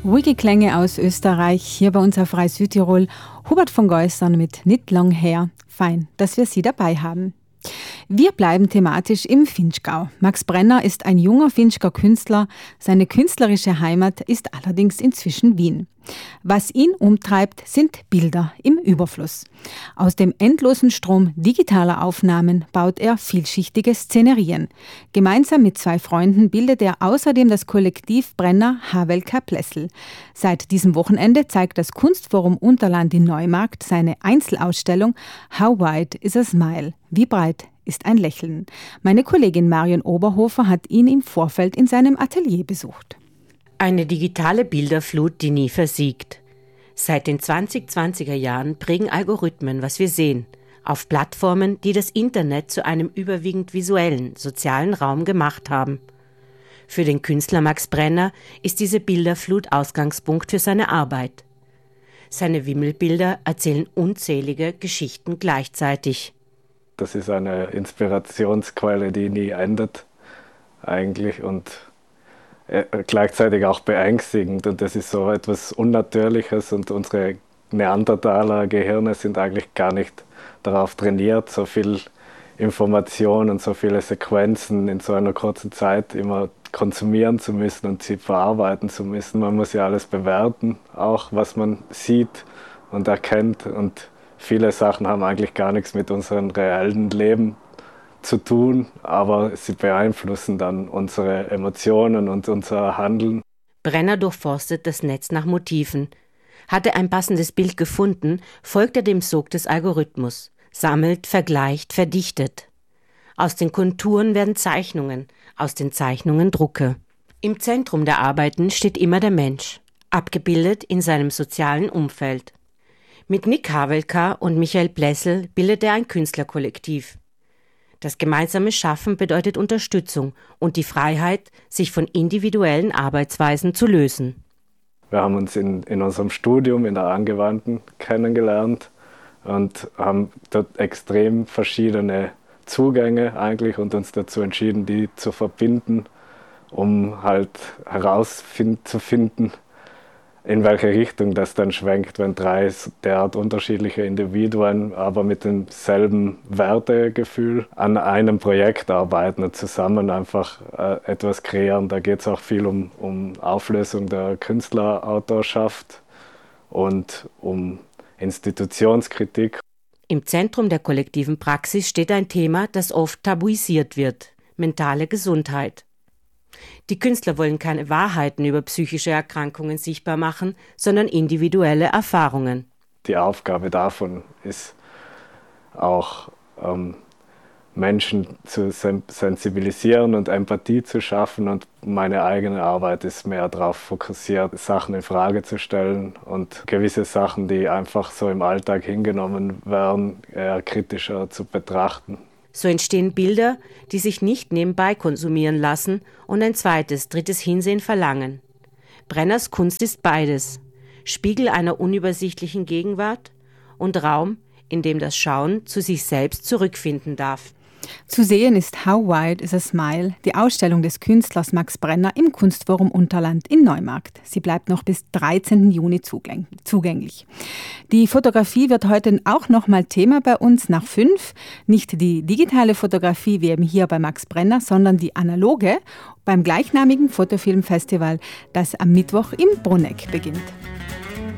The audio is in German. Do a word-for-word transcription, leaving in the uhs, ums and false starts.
Ruhige Klänge aus Österreich, hier bei uns auf Rai Südtirol. Hubert von Geusern mit Nicht lang her. Fein, dass wir Sie dabei haben. Wir bleiben thematisch im Vinschgau. Max Brenner ist ein junger Vinschgau Künstler. Seine künstlerische Heimat ist allerdings inzwischen Wien. Was ihn umtreibt, sind Bilder im Überfluss. Aus dem endlosen Strom digitaler Aufnahmen baut er vielschichtige Szenerien. Gemeinsam mit zwei Freunden bildet er außerdem das Kollektiv Brenner Havelka Plessel. Seit diesem Wochenende zeigt das Kunstforum Unterland in Neumarkt seine Einzelausstellung How Wide is a Smile? Wie breit ist ein Lächeln? Meine Kollegin Marion Oberhofer hat ihn im Vorfeld in seinem Atelier besucht. Eine digitale Bilderflut, die nie versiegt. Seit den zwanzig zwanziger Jahren prägen Algorithmen, was wir sehen, auf Plattformen, die das Internet zu einem überwiegend visuellen, sozialen Raum gemacht haben. Für den Künstler Max Brenner ist diese Bilderflut Ausgangspunkt für seine Arbeit. Seine Wimmelbilder erzählen unzählige Geschichten gleichzeitig. Das ist eine Inspirationsquelle, die nie endet eigentlich und gleichzeitig auch beängstigend, und das ist so etwas Unnatürliches, und unsere Neandertaler-Gehirne sind eigentlich gar nicht darauf trainiert, so viel Information und so viele Sequenzen in so einer kurzen Zeit immer konsumieren zu müssen und sie verarbeiten zu müssen. Man muss ja alles bewerten, auch was man sieht und erkennt, und viele Sachen haben eigentlich gar nichts mit unserem reellen Leben zu tun, aber sie beeinflussen dann unsere Emotionen und unser Handeln. Brenner durchforstet das Netz nach Motiven. Hat er ein passendes Bild gefunden, folgt er dem Sog des Algorithmus, sammelt, vergleicht, verdichtet. Aus den Konturen werden Zeichnungen, aus den Zeichnungen Drucke. Im Zentrum der Arbeiten steht immer der Mensch, abgebildet in seinem sozialen Umfeld. Mit Nick Havelka und Michael Plessel bildet er ein Künstlerkollektiv. Das gemeinsame Schaffen bedeutet Unterstützung und die Freiheit, sich von individuellen Arbeitsweisen zu lösen. Wir haben uns in, in unserem Studium in der Angewandten kennengelernt und haben dort extrem verschiedene Zugänge eigentlich und uns dazu entschieden, die zu verbinden, um halt herauszufinden, in welche Richtung das dann schwenkt, wenn drei derart unterschiedliche Individuen, aber mit demselben Wertegefühl an einem Projekt arbeiten und zusammen einfach äh, etwas kreieren. Da geht es auch viel um, um Auflösung der Künstlerautorschaft und um Institutionskritik. Im Zentrum der kollektiven Praxis steht ein Thema, das oft tabuisiert wird: mentale Gesundheit. Die Künstler wollen keine Wahrheiten über psychische Erkrankungen sichtbar machen, sondern individuelle Erfahrungen. Die Aufgabe davon ist auch, ähm, Menschen zu sensibilisieren und Empathie zu schaffen, und meine eigene Arbeit ist mehr darauf fokussiert, Sachen in Frage zu stellen und gewisse Sachen, die einfach so im Alltag hingenommen werden, eher kritischer zu betrachten. So entstehen Bilder, die sich nicht nebenbei konsumieren lassen und ein zweites, drittes Hinsehen verlangen. Brenners Kunst ist beides: Spiegel einer unübersichtlichen Gegenwart und Raum, in dem das Schauen zu sich selbst zurückfinden darf. Zu sehen ist How Wide is a Smile, die Ausstellung des Künstlers Max Brenner im Kunstforum Unterland in Neumarkt. Sie bleibt noch bis dreizehnten Juni zugänglich. Die Fotografie wird heute auch noch mal Thema bei uns nach fünf. Nicht die digitale Fotografie wie eben hier bei Max Brenner, sondern die analoge beim gleichnamigen Fotofilmfestival, das am Mittwoch im Bruneck beginnt.